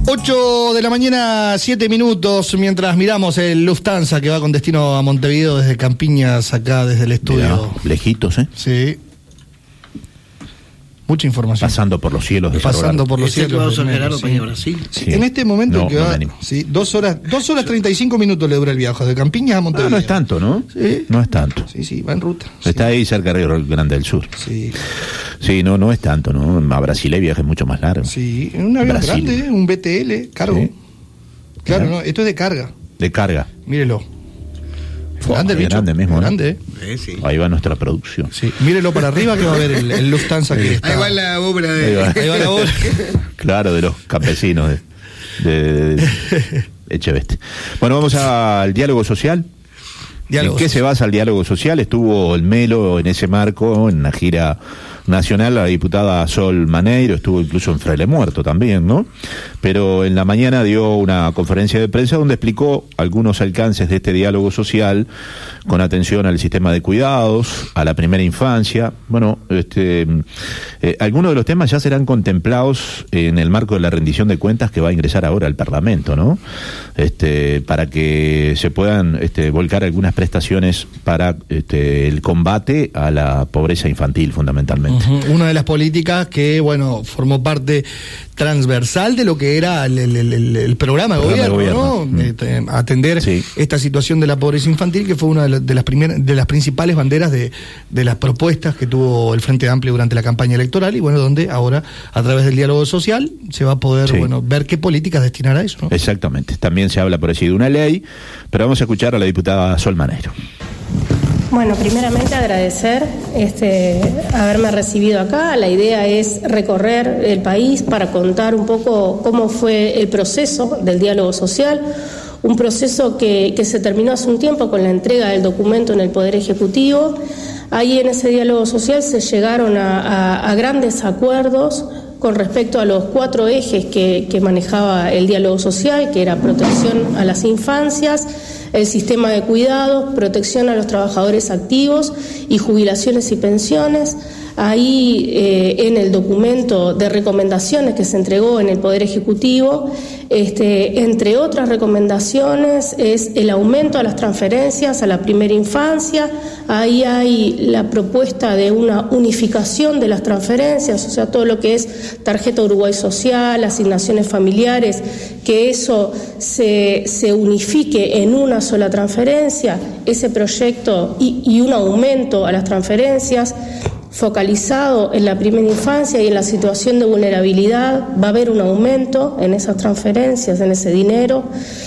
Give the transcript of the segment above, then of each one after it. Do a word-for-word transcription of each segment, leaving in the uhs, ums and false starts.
ocho de la mañana, siete minutos, mientras miramos el Lufthansa que va con destino a Montevideo desde Campiñas, acá desde el estudio. Mirá, lejitos, ¿eh? Sí. Mucha información. Pasando por los cielos de Pasando por los ¿Este cielos. San Gerardo para ir a Brasil? Sí. En este momento no, que no va, sí, dos horas, dos horas treinta y cinco minutos le dura el viaje de Campiñas a Montevideo. No, no es tanto, ¿no? Sí. No es tanto. Sí, sí, va en ruta. Está sí. ahí cerca de Río Grande del Sur. Sí. Sí, no, no es tanto, ¿no? A Brasil hay viajes mucho más largos. Sí, en un avión Brasil. grande, un B T L, cargo. Sí. Claro, Mirá. no, esto es de carga. De carga. Mírelo. Fua, Grande el es bicho. grande mismo, ¿no? Grande, ¿eh? Eh, sí. Ahí va nuestra producción. Sí, mírelo para arriba que va a ver el, el Lufthansa que está. Ahí va la obra de... Ahí va. Ahí va la obra. Claro, de los campesinos de, de, de, de Echeveste. Bueno, vamos al diálogo social. Diálogo ¿En qué social. se basa el diálogo social? Estuvo el Melo en ese marco, en una gira nacional, la diputada Sol Maneiro, estuvo incluso en Fraile Muerto también, ¿no? Pero en la mañana dio una conferencia de prensa donde explicó algunos alcances de este diálogo social con atención al sistema de cuidados, a la primera infancia. Bueno, este, eh, algunos de los temas ya serán contemplados en el marco de la rendición de cuentas que va a ingresar ahora al Parlamento, ¿no? Este, para que se puedan este, volcar algunas prestaciones para este, el combate a la pobreza infantil, fundamentalmente. Uh-huh. Una de las políticas que, bueno, formó parte transversal de lo que era el, el, el, el programa de Programa gobierno, de gobierno. ¿no? Mm. Este, atender Sí. esta situación de la pobreza infantil, que fue una de, la- de las primeras, de las principales banderas de, de las propuestas que tuvo el Frente Amplio durante la campaña electoral, y bueno, donde ahora, a través del diálogo social, se va a poder, Sí. bueno, ver qué políticas destinar a eso, ¿no? Exactamente. También se habla por allí de una ley, pero vamos a escuchar a la diputada Sol Maneiro. Bueno, primeramente agradecer este, haberme recibido acá. La idea es recorrer el país para contar un poco cómo fue el proceso del diálogo social, un proceso que, que se terminó hace un tiempo con la entrega del documento en el Poder Ejecutivo. Ahí en ese diálogo social se llegaron a, a, a grandes acuerdos con respecto a los cuatro ejes que, que manejaba el diálogo social, que era protección a las infancias, el sistema de cuidados, protección a los trabajadores activos y jubilaciones y pensiones. Ahí eh, en el documento de recomendaciones que se entregó en el Poder Ejecutivo, este, entre otras recomendaciones, es el aumento a las transferencias a la primera infancia. Ahí hay la propuesta de una unificación de las transferencias, o sea, todo lo que es tarjeta Uruguay Social, asignaciones familiares, que eso se, se unifique en una sola transferencia, ese proyecto y, y un aumento a las transferencias focalizado en la primera infancia y en la situación de vulnerabilidad. Va a haber un aumento en esas transferencias, en ese dinero.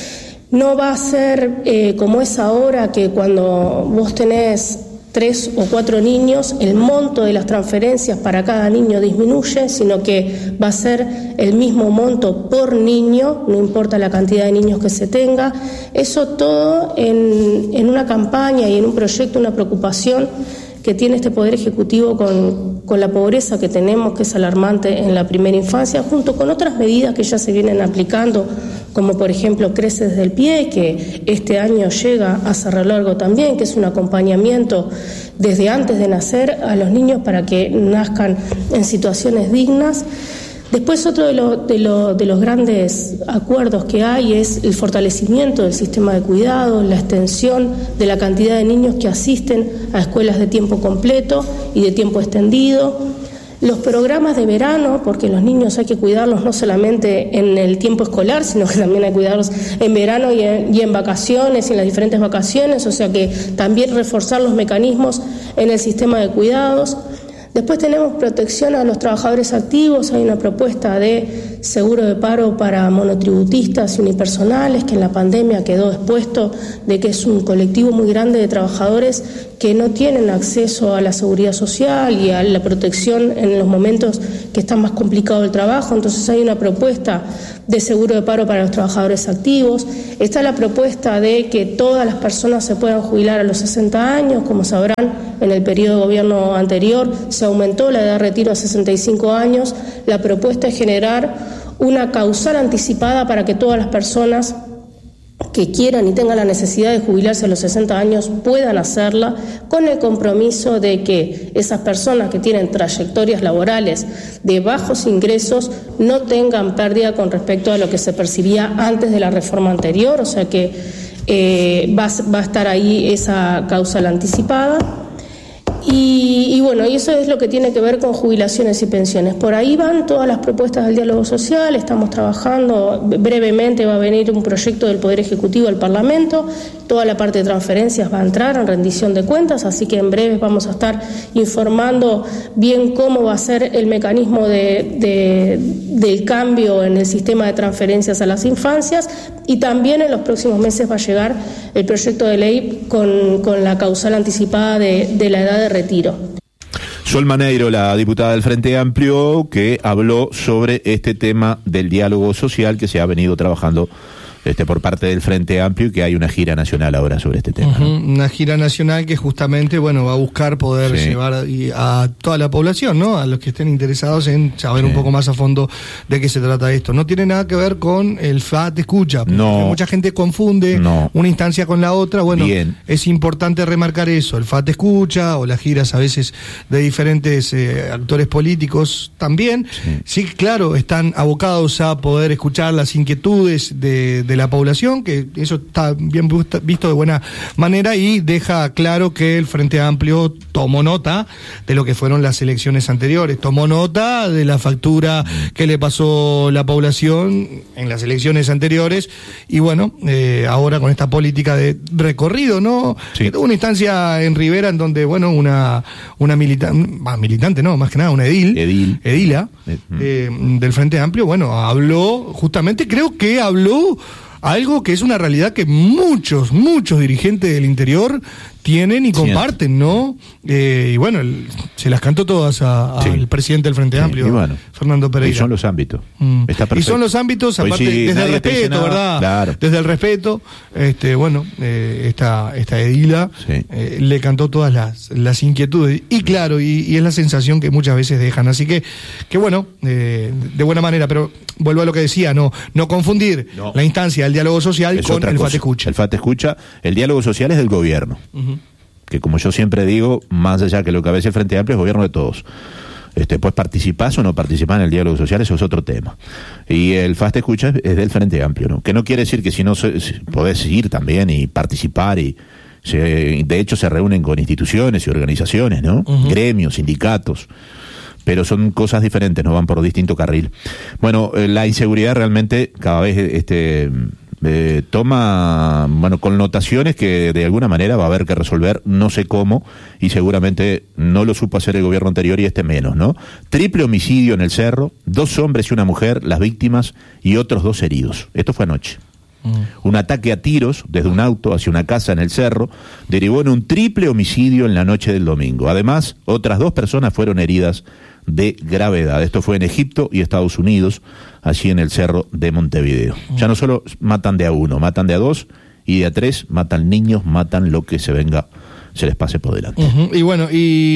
No va a ser eh, como es ahora, que cuando vos tenés tres o cuatro niños, el monto de las transferencias para cada niño disminuye, sino que va a ser el mismo monto por niño, no importa la cantidad de niños que se tenga. Eso todo en, en una campaña y en un proyecto, una preocupación que tiene este Poder Ejecutivo con, con la pobreza que tenemos, que es alarmante en la primera infancia, junto con otras medidas que ya se vienen aplicando, como por ejemplo Crece desde el Pie, que este año llega a Cerro Largo también, que es un acompañamiento desde antes de nacer a los niños para que nazcan en situaciones dignas. Después otro de, lo, de, lo, de los grandes acuerdos que hay es el fortalecimiento del sistema de cuidado, la extensión de la cantidad de niños que asisten a escuelas de tiempo completo y de tiempo extendido, los programas de verano, porque los niños hay que cuidarlos no solamente en el tiempo escolar, sino que también hay que cuidarlos en verano y en, y en vacaciones y en las diferentes vacaciones, o sea que también reforzar los mecanismos en el sistema de cuidados. Después tenemos protección a los trabajadores activos. Hay una propuesta de seguro de paro para monotributistas y unipersonales, que en la pandemia quedó expuesto de que es un colectivo muy grande de trabajadores que no tienen acceso a la seguridad social y a la protección en los momentos que está más complicado el trabajo. Entonces hay una propuesta de seguro de paro para los trabajadores activos. Está la propuesta de que todas las personas se puedan jubilar a los sesenta años. Como sabrán, en el periodo de gobierno anterior se aumentó la edad de retiro a sesenta y cinco años. La propuesta es generar una causal anticipada para que todas las personas que quieran y tengan la necesidad de jubilarse a los sesenta años puedan hacerla, con el compromiso de que esas personas que tienen trayectorias laborales de bajos ingresos no tengan pérdida con respecto a lo que se percibía antes de la reforma anterior, o sea que eh, va, va a estar ahí esa causal anticipada. Y, y bueno, y eso es lo que tiene que ver con jubilaciones y pensiones. Por ahí van todas las propuestas del diálogo social, estamos trabajando, brevemente va a venir un proyecto del Poder Ejecutivo al Parlamento, toda la parte de transferencias va a entrar en rendición de cuentas, así que en breve vamos a estar informando bien cómo va a ser el mecanismo de, de, del cambio en el sistema de transferencias a las infancias, y también en los próximos meses va a llegar el proyecto de ley con, con la causal anticipada de, de la edad de retiro. Sol Maneiro, la diputada del Frente Amplio, que habló sobre este tema del diálogo social que se ha venido trabajando este, por parte del Frente Amplio, y que hay una gira nacional ahora sobre este tema. Uh-huh, ¿no? Una gira nacional que justamente, bueno, va a buscar poder sí. llevar a, a toda la población, ¿no? A los que estén interesados en saber sí. un poco más a fondo de qué se trata esto. No tiene nada que ver con el F A T Escucha, porque no. mucha gente confunde no. una instancia con la otra. Bueno, Bien. es importante remarcar eso. El F A T Escucha o las giras a veces de diferentes eh, actores políticos también, sí. sí, claro, están abocados a poder escuchar las inquietudes de de la población, que eso está bien visto de buena manera, y deja claro que el Frente Amplio tomó nota de lo que fueron las elecciones anteriores, tomó nota de la factura que le pasó la población en las elecciones anteriores, y bueno, eh, ahora con esta política de recorrido, ¿no? Sí. Una instancia en Rivera en donde, bueno, una una militante, militante no, más que nada una edil, edil. edila eh, del Frente Amplio, bueno, habló justamente, creo que habló algo que es una realidad que muchos, muchos dirigentes del interior tienen y comparten, ¿no? Eh, y bueno, el, se las cantó todas al sí. presidente del Frente sí. Amplio, y bueno, Fernando Pereira. Y son los ámbitos. Mm. Está perfecto. Y son los ámbitos, aparte, sí, desde el respeto, ¿verdad? Claro. Desde el respeto, este, bueno, eh, esta, esta edila sí. eh, le cantó todas las, las inquietudes. Y claro, y, y es la sensación que muchas veces dejan. Así que, que bueno, eh, de buena manera, pero vuelvo a lo que decía, no, no confundir no. la instancia del diálogo social es con el F A T Escucha. El F A T Escucha, el diálogo social es del gobierno. Uh-huh. Que como yo siempre digo, más allá que lo que a veces el Frente Amplio es gobierno de todos. Este, pues participás o no participás en el diálogo social, eso es otro tema. Y el F A T Escucha es del Frente Amplio, ¿no? Que no quiere decir que si no se, si podés ir también y participar, y se, de hecho se reúnen con instituciones y organizaciones, ¿no? Uh-huh. Gremios, sindicatos, pero son cosas diferentes, no van por distinto carril. Bueno, eh, la inseguridad realmente cada vez este Eh, toma, bueno, connotaciones que de alguna manera va a haber que resolver, no sé cómo, y seguramente no lo supo hacer el gobierno anterior y este menos, ¿no? Triple homicidio en el Cerro, dos hombres y una mujer, las víctimas, y otros dos heridos. Esto fue anoche. Mm. Un ataque a tiros desde un auto hacia una casa en el Cerro derivó en un triple homicidio en la noche del domingo. Además, otras dos personas fueron heridas de gravedad. Esto fue en Egipto y Estados Unidos, allí en el Cerro de Montevideo. Ya no solo matan de a uno, matan de a dos, y de a tres matan niños, matan lo que se venga, se les pase por delante. Uh-huh. Y bueno,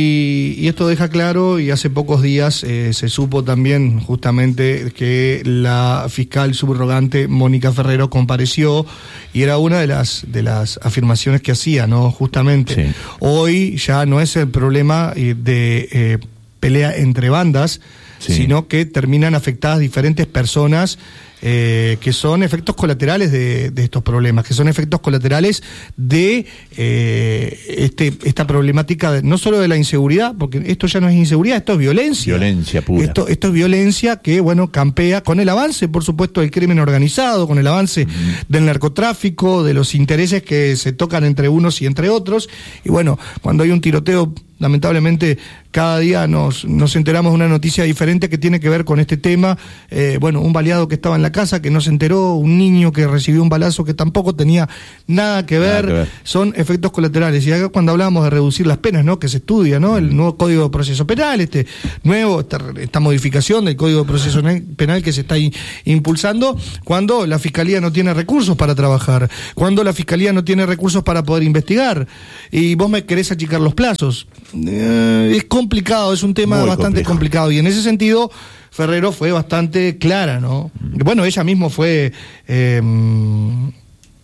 y, y esto deja claro, y hace pocos días eh, se supo también justamente que la fiscal subrogante Mónica Ferrero compareció, y era una de las de las afirmaciones que hacía, ¿no? Justamente, sí. Hoy ya no es el problema eh, de eh, pelea entre bandas, sí. sino que terminan afectadas diferentes personas, eh, que son efectos colaterales de, de estos problemas, que son efectos colaterales de eh, este esta problemática, de, no solo de la inseguridad, porque esto ya no es inseguridad, esto es violencia. Violencia pura. Esto, esto es violencia que, bueno, campea con el avance, por supuesto, del crimen organizado, con el avance mm. del narcotráfico, de los intereses que se tocan entre unos y entre otros, y bueno, cuando hay un tiroteo, lamentablemente cada día nos, nos enteramos de una noticia diferente que tiene que ver con este tema. Eh, bueno, un baleado que estaba en la casa que no se enteró, un niño que recibió un balazo que tampoco tenía nada que ver, nada que ver. Son efectos colaterales. Y acá cuando hablábamos de reducir las penas, ¿no? Que se estudia, ¿no? El nuevo Código de Proceso Penal, este nuevo, esta, esta modificación del Código de Proceso Penal que se está in, impulsando, cuando la Fiscalía no tiene recursos para trabajar, cuando la Fiscalía no tiene recursos para poder investigar, y vos me querés achicar los plazos. Eh, es complicado, es un tema Muy bastante complejo. complicado, y en ese sentido Ferrero fue bastante clara, ¿no? Mm. Bueno, ella mismo fue eh,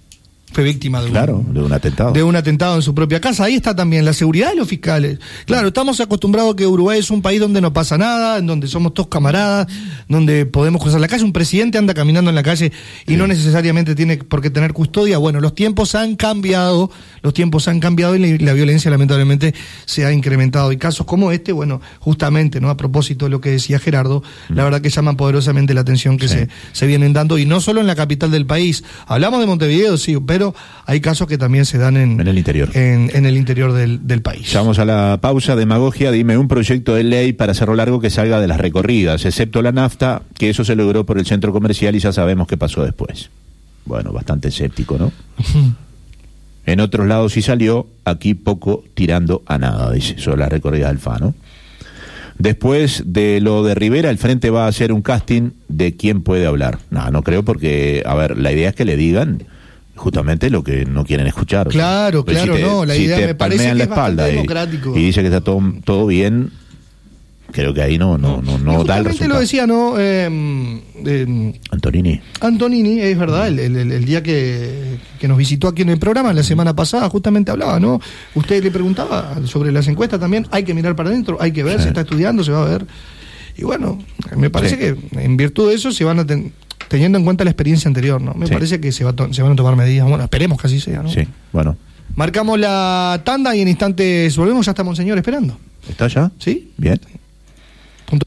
fue víctima de un, claro, de un atentado. De un atentado en su propia casa. Ahí está también la seguridad de los fiscales. Claro, estamos acostumbrados a que Uruguay es un país donde no pasa nada, en donde somos todos camaradas, donde podemos cruzar la calle. Un presidente anda caminando en la calle y sí. no necesariamente tiene por qué tener custodia. Bueno, los tiempos han cambiado, los tiempos han cambiado y la, la violencia lamentablemente se ha incrementado. Y casos como este, bueno, justamente, ¿no? A propósito de lo que decía Gerardo, mm. la verdad que llaman poderosamente la atención que sí. se, se vienen dando, y no solo en la capital del país. Hablamos de Montevideo, sí, pero pero hay casos que también se dan en, en el interior, en, en el interior del, del país. Vamos a la pausa. Demagogia, dime un proyecto de ley para Cerro Largo que salga de las recorridas, excepto la nafta, que eso se logró por el centro comercial y ya sabemos qué pasó después. Bueno, bastante escéptico, ¿no? En otros lados sí salió, aquí poco tirando a nada, dice, sobre la recorrida del F A, ¿no? Después de lo de Rivera, el Frente va a hacer un casting de quién puede hablar. No, no creo, porque, a ver, la idea es que le digan justamente lo que no quieren escuchar. Claro, pues claro, si te, no, la si idea te me parece que la es bastante espalda democrático. Y, y dice que está todo, todo bien, creo que ahí no, no, no, no da el resultado. Lo decía, ¿no? Eh, eh, Antonini. Antonini, es verdad, el, el, el día que, que nos visitó aquí en el programa, la semana pasada, justamente hablaba, ¿no? Usted le preguntaba sobre las encuestas también, hay que mirar para adentro, hay que ver, sí. se está estudiando, se va a ver. Y bueno, me parece sí. que en virtud de eso se van a tener, teniendo en cuenta la experiencia anterior, ¿no? Me sí. parece que se, va to- se van a tomar medidas. Bueno, esperemos que así sea, ¿no? Sí, bueno. Marcamos la tanda y en instantes volvemos. Ya está Monseñor esperando. ¿Está ya? Sí. Bien. Punto.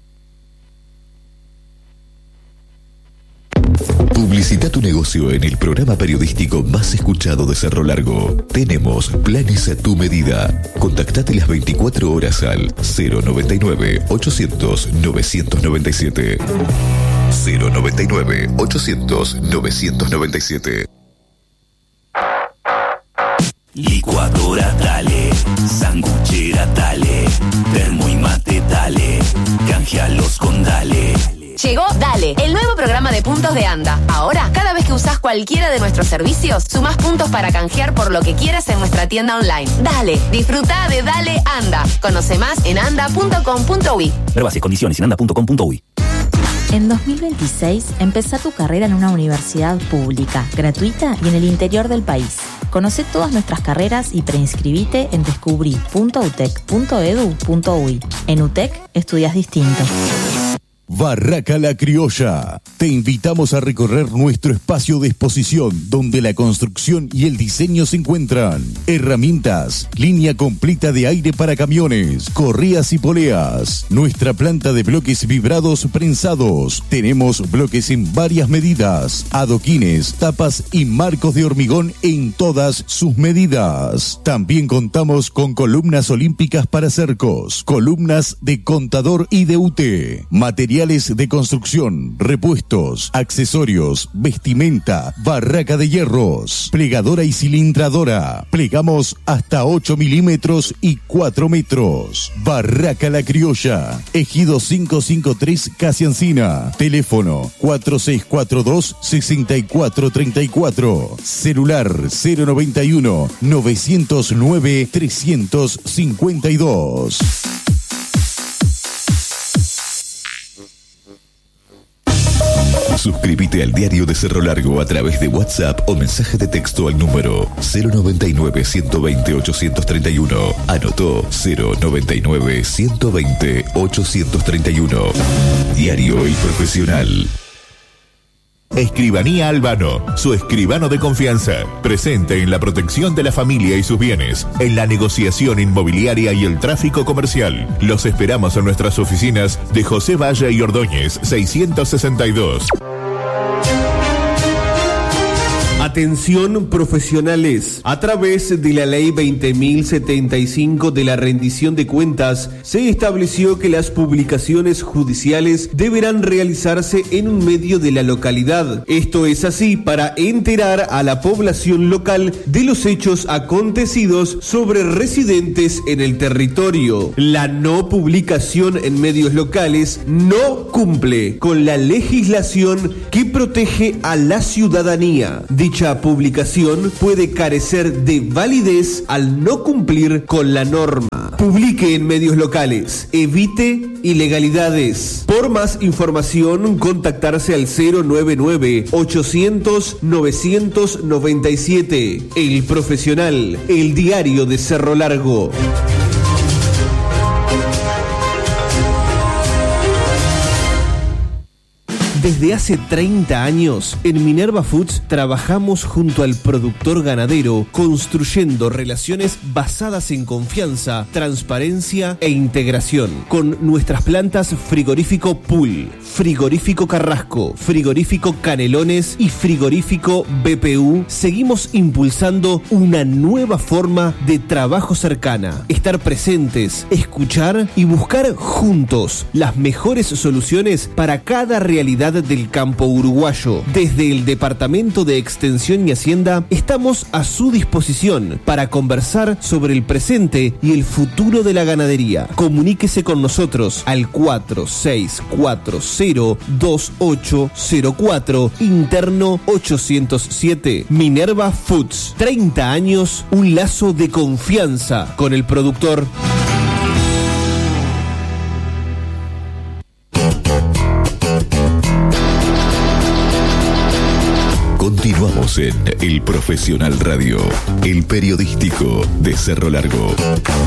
Publicita tu negocio en el programa periodístico más escuchado de Cerro Largo. Tenemos planes a tu medida. Contactate las veinticuatro horas al cero noventa y nueve, ochocientos, novecientos noventa y siete. cero noventa y nueve, ochocientos, novecientos noventa y siete. Licuadora dale, sanguchera dale, termo y mate dale, canjealos con dale. Llegó Dale, el nuevo programa de puntos de ANDA. Ahora, cada vez que usás cualquiera de nuestros servicios, sumás puntos para canjear por lo que quieras en nuestra tienda online. Dale, disfruta de Dale ANDA. Conoce más en anda punto com punto uy. Ver bases, condiciones en anda punto com punto uy. En dos mil veintiséis, empezá tu carrera en una universidad pública, gratuita y en el interior del país. Conoce todas nuestras carreras y preinscribite en descubrí punto utec punto edu punto uy. En UTEC, estudias distinto. Barraca La Criolla. Te invitamos a recorrer nuestro espacio de exposición donde la construcción y el diseño se encuentran. Herramientas, línea completa de aire para camiones, correas y poleas. Nuestra planta de bloques vibrados prensados. Tenemos bloques en varias medidas, adoquines, tapas y marcos de hormigón en todas sus medidas. También contamos con columnas olímpicas para cercos, columnas de contador y de U T, materiales de construcción, repuestos, accesorios, vestimenta, barraca de hierros, plegadora y cilindradora. Plegamos hasta ocho milímetros y cuatro metros. Barraca La Criolla, Ejido quinientos cincuenta y tres, Casi Encina. Teléfono cuatro seis cuatro dos, seis cuatro tres cuatro. Celular cero noventa y uno, novecientos nueve, trescientos cincuenta y dos. Suscríbete al Diario de Cerro Largo a través de WhatsApp o mensaje de texto al número cero noventa y nueve, ciento veinte, ochocientos treinta y uno. Anotó cero noventa y nueve, ciento veinte, ochocientos treinta y uno. Diario El Profesional. Escribanía Albano, su escribano de confianza, presente en la protección de la familia y sus bienes, en la negociación inmobiliaria y el tráfico comercial. Los esperamos en nuestras oficinas de José Valle y Ordóñez, seiscientos sesenta y dos. Atención profesionales, a través de la ley veinte mil setenta y cinco de la rendición de cuentas, se estableció que las publicaciones judiciales deberán realizarse en un medio de la localidad. Esto es así para enterar a la población local de los hechos acontecidos sobre residentes en el territorio. La no publicación en medios locales no cumple con la legislación que protege a la ciudadanía. Dicha publicación puede carecer de validez al no cumplir con la norma. Publique en medios locales. Evite ilegalidades. Por más información, contactarse al cero nueve nueve, ochocientos, novecientos noventa y siete. El Profesional, el diario de Cerro Largo. Desde hace treinta años, en Minerva Foods trabajamos junto al productor ganadero, construyendo relaciones basadas en confianza, transparencia e integración. Con nuestras plantas Frigorífico Pool, Frigorífico Carrasco, Frigorífico Canelones y Frigorífico B P U, seguimos impulsando una nueva forma de trabajo cercana. Estar presentes, escuchar y buscar juntos las mejores soluciones para cada realidad del campo uruguayo. Desde el Departamento de Extensión y Hacienda estamos a su disposición para conversar sobre el presente y el futuro de la ganadería. Comuníquese con nosotros al cuatro seis cuatro cero, dos ocho cero cuatro, interno ochocientos siete. Minerva Foods, treinta años, un lazo de confianza con el productor. Continuamos en El Profesional Radio, el periodístico de Cerro Largo.